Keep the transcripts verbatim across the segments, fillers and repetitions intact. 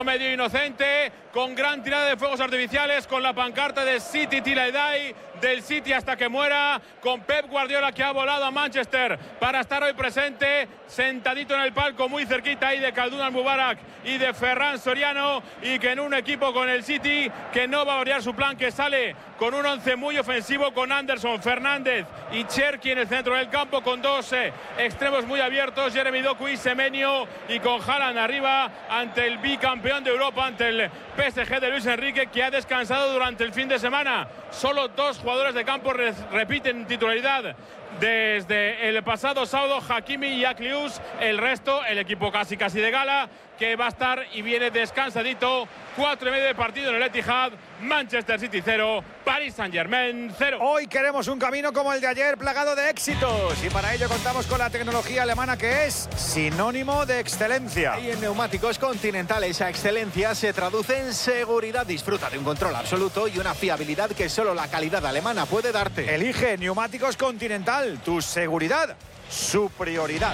Medio inocente, con gran tirada de fuegos artificiales, con la pancarta de City Till I Die, del City hasta que muera, con Pep Guardiola, que ha volado a Manchester para estar hoy presente, sentadito en el palco, muy cerquita ahí de Khaldoun Al-Mubarak y de Ferran Soriano, y que en un equipo con el City que no va a variar su plan, que sale con un once muy ofensivo, con Anderson, Fernández y Cherki en el centro del campo, con dos eh, extremos muy abiertos, Jeremy Doku y Semenyo, y con Haaland arriba ante el bicampeón de Europa, ante el P S G de Luis Enrique, que ha descansado durante el fin de semana. Solo dos jugadores de campo repiten titularidad desde el pasado sábado, Hakimi y Aklius. El resto, el equipo casi casi de gala, que va a estar y viene descansadito. Cuatro y medio de partido en el Etihad. Manchester City cero, Paris Saint-Germain cero. Hoy queremos un camino como el de ayer, plagado de éxitos, y para ello contamos con la tecnología alemana, que es sinónimo de excelencia. Y en Neumáticos Continental esa excelencia se traduce en seguridad. Disfruta de un control absoluto y una fiabilidad que solo la calidad alemana puede darte. Elige Neumáticos Continental, tu seguridad, su prioridad.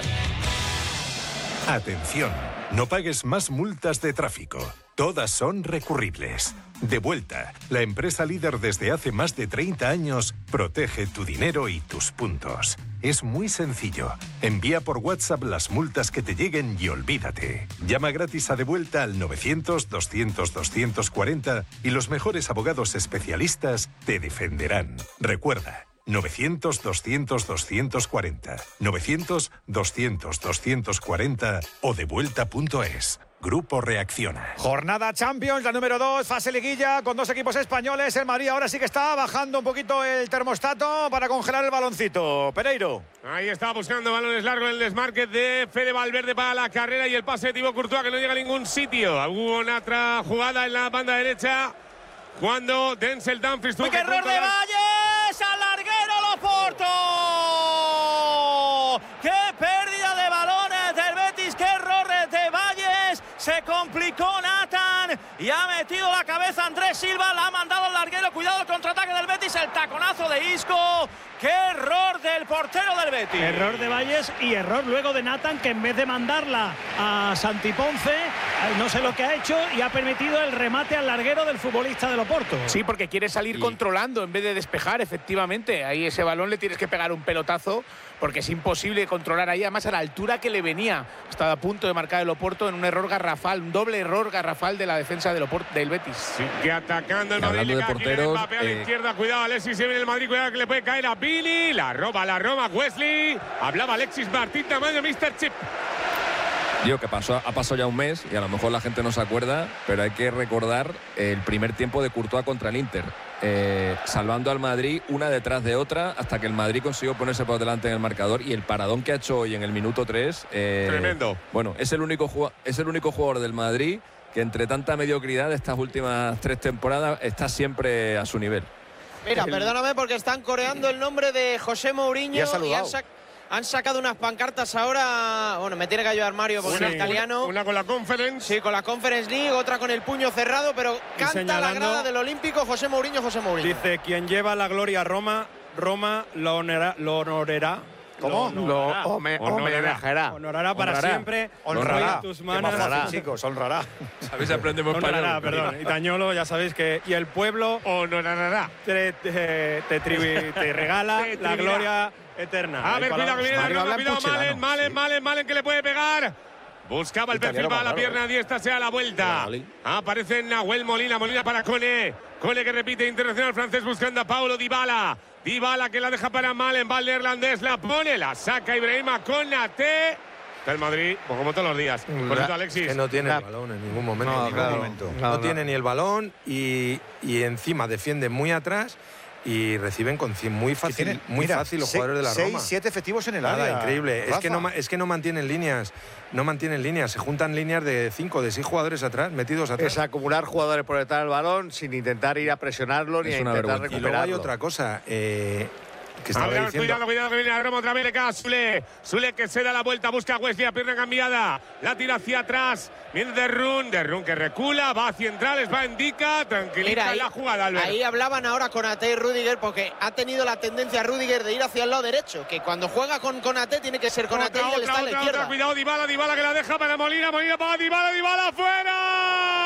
Atención, no pagues más multas de tráfico. Todas son recurribles. Devuelta, la empresa líder desde hace más de treinta años, protege tu dinero y tus puntos. Es muy sencillo. Envía por WhatsApp las multas que te lleguen y olvídate. Llama gratis a Devuelta al novecientos, doscientos, doscientos cuarenta y los mejores abogados especialistas te defenderán. Recuerda, novecientos, doscientos, doscientos cuarenta. novecientos, doscientos, doscientos cuarenta o devuelta punto es. Grupo Reacciona. Jornada Champions, la número dos, fase liguilla, con dos equipos españoles. El Madrid ahora sí que está bajando un poquito el termostato para congelar el baloncito. Pereiro. Ahí está buscando balones largos en el desmarque de Fede Valverde para la carrera, y el pase de Thibaut Courtois, que no llega a ningún sitio. Hubo una otra jugada en la banda derecha cuando Denzel Dumfries tuvo ¡qué error de Valles! ¡Al larguero Loporto! ¡Qué pérdida de balones del Betis! ¡Qué error de Valles! Se complicó Nathan y ha metido la cabeza Andrés Silva, la ha mandado al larguero. Cuidado el contraataque del Betis, el taconazo de Isco. ¡Qué error del portero del Betis! Error de Valles y error luego de Nathan, que en vez de mandarla a Santi Ponce, no sé lo que ha hecho, y ha permitido el remate al larguero del futbolista del Oporto. Sí, porque quiere salir sí. controlando en vez de despejar, efectivamente. Ahí ese balón le tienes que pegar un pelotazo, porque es imposible controlar ahí, además a la altura que le venía. Estaba a punto de marcar el Oporto en un error garrafal, un doble error garrafal de la defensa del, Oporto, del Betis. Sí, que atacando el Madrid, de porteros, a la eh... izquierda, cuidado Alexis, se viene el Madrid, cuidado que le puede caer a Billy, la roba, la roba Wesley. Hablaba Alexis Martín, tamaño míster Chip. Digo que pasó, ha pasado ya un mes y a lo mejor la gente no se acuerda, pero hay que recordar el primer tiempo de Courtois contra el Inter, eh, salvando al Madrid una detrás de otra hasta que el Madrid consiguió ponerse por delante en el marcador, y el paradón que ha hecho hoy en el minuto tres, eh, tremendo. Bueno, es el único es el único jugador del Madrid que entre tanta mediocridad de estas últimas tres temporadas está siempre a su nivel. Mira, perdóname porque están coreando el nombre de José Mourinho y, y han, sac han sacado unas pancartas ahora. Bueno, me tiene que ayudar Mario porque sí, es italiano. Una, una con la Conference. Sí, con la Conference League, otra con el puño cerrado, pero canta la grada del Olímpico José Mourinho, José Mourinho. Dice, quien lleva la gloria a Roma, Roma lo honorará. Lo honorará. ¿Cómo? Lo homenajeará. Honorará para honrará. siempre. Honrará. En tus manos. Honrará, chicos, honrará. ¿Sabéis? Aprendemos honrará, español. perdón. Itañolo, ya sabéis que... Y el pueblo honorará. Te, te, te, te, te regala te la gloria eterna. A ver, cuidado que viene la Roma, cuidado, Malen, Malen, Malen, Malen, que le puede pegar. Buscaba el perfil para la pierna diestra, sea la vuelta. Aparece Nahuel Molina, Molina para Cone. Cone que repite, internacional francés buscando a Paulo Dybala. Dybala que la deja para Malen, va el neerlandés, la pone, la saca Ibrahima Konate. Está el Madrid, pues como todos los días. Por cierto, Alexis. Que no tiene el balón en ningún momento. No, en ningún claro, momento. no, no, no tiene ni el balón y, y encima defiende muy atrás. Y reciben con muy fácil, sí, tiene, muy mira, fácil los seis, jugadores de la seis, Roma. siete efectivos en el Nada, área. increíble. Rafa. Es que, no, es que no mantienen líneas. No mantienen líneas. Se juntan líneas de cinco, de seis jugadores atrás, metidos atrás. Es acumular jugadores por detrás del balón sin intentar ir a presionarlo ni a intentar vergüenza. recuperarlo. Y luego hay otra cosa. Eh, que estaba ver, diciendo... Cuidado, cuidado que viene la Roma otra vez. Le cae a Sule. Sule que se da la vuelta, busca a Wesley, a pierna cambiada. La tira hacia atrás. Viene de Run, de Run que recula, va a centrales, va a indica, tranquiliza Mira, ahí, la jugada, Albert. Ahí hablaban ahora con Ate y Rüdiger, porque ha tenido la tendencia Rüdiger de ir hacia el lado derecho, que cuando juega con Konate tiene que ser Konate y él está a la izquierda. Otra, cuidado, Dybala, Dybala que la deja para Molina, Molina para Dybala, Dybala fuera.